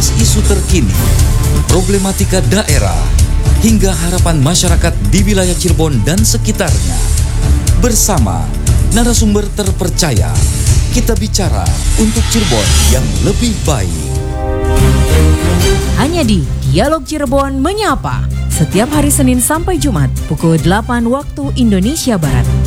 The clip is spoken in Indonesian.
mengulas isu terkini, problematika daerah, hingga harapan masyarakat di wilayah Cirebon dan sekitarnya. Bersama narasumber terpercaya, kita bicara untuk Cirebon yang lebih baik. Hanya di Dialog Cirebon Menyapa, setiap hari Senin sampai Jumat pukul 8 waktu Indonesia Barat.